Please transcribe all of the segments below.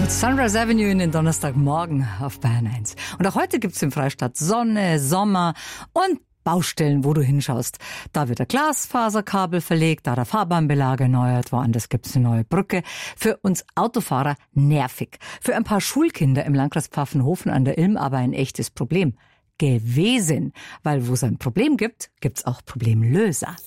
Sunrise Avenue in den Donnerstagmorgen auf Bayern 1. Und auch heute gibt's im Freistaat Sonne, Sommer und Baustellen, wo du hinschaust. Da wird ein Glasfaserkabel verlegt, da der Fahrbahnbelag erneuert, woanders gibt's eine neue Brücke. Für uns Autofahrer nervig. Für ein paar Schulkinder im Landkreis Pfaffenhofen an der Ilm aber ein echtes Problem gewesen. Weil wo es ein Problem gibt, gibt's auch Problemlöser.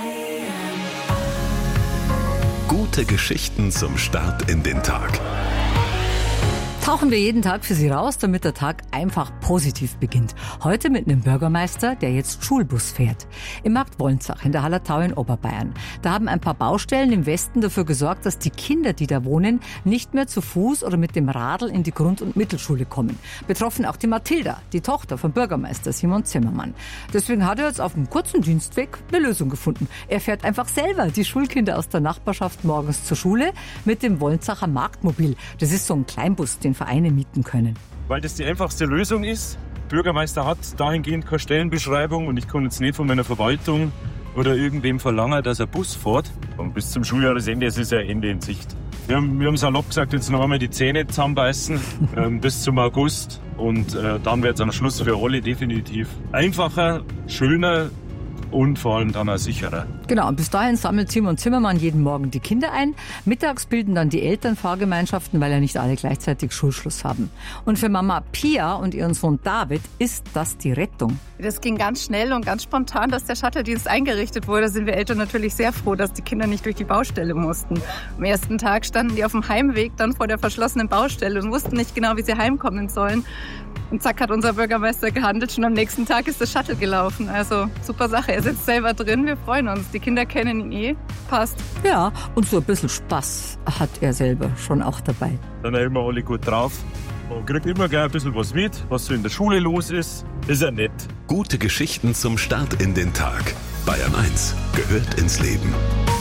Gute Geschichten zum Start in den Tag. Tauchen wir jeden Tag für Sie raus, damit der Tag einfach positiv beginnt. Heute mit einem Bürgermeister, der jetzt Schulbus fährt. Im Markt Wolnzach in der Hallertau in Oberbayern. Da haben ein paar Baustellen im Westen dafür gesorgt, dass die Kinder, die da wohnen, nicht mehr zu Fuß oder mit dem Radl in die Grund- und Mittelschule kommen. Betroffen auch die Mathilda, die Tochter vom Bürgermeister Simon Zimmermann. Deswegen hat er jetzt auf einem kurzen Dienstweg eine Lösung gefunden. Er fährt einfach selber die Schulkinder aus der Nachbarschaft morgens zur Schule mit dem Wolnzacher Marktmobil. Das ist so ein Kleinbus, den Vereine mieten können. Weil das die einfachste Lösung ist. Der Bürgermeister hat dahingehend keine Stellenbeschreibung und ich kann jetzt nicht von meiner Verwaltung oder irgendwem verlangen, dass er Bus fährt. Und bis zum Schuljahresende ist es ja Ende in Sicht. Wir haben salopp gesagt, jetzt noch einmal die Zähne zusammenbeißen bis zum August und dann wird es am Schluss für alle definitiv einfacher, schöner und vor allem dann auch sicherer. Genau, und bis dahin sammelt Simon Zimmermann jeden Morgen die Kinder ein. Mittags bilden dann die Eltern Fahrgemeinschaften, weil ja nicht alle gleichzeitig Schulschluss haben. Und für Mama Pia und ihren Sohn David ist das die Rettung. Das ging ganz schnell und ganz spontan, dass der Shuttle-Dienst eingerichtet wurde. Da sind wir Eltern natürlich sehr froh, dass die Kinder nicht durch die Baustelle mussten. Am ersten Tag standen die auf dem Heimweg dann vor der verschlossenen Baustelle und wussten nicht genau, wie sie heimkommen sollen. Und zack hat unser Bürgermeister gehandelt. Schon am nächsten Tag ist das Shuttle gelaufen. Also super Sache. Er sitzt selber drin. Wir freuen uns. Die Kinder kennen ihn eh. Passt. Ja, und so ein bisschen Spaß hat er selber schon auch dabei. Dann sind immer alle gut drauf. Man kriegt immer gleich ein bisschen was mit, was so in der Schule los ist. Ist ja nett. Gute Geschichten zum Start in den Tag. Bayern 1 gehört ins Leben.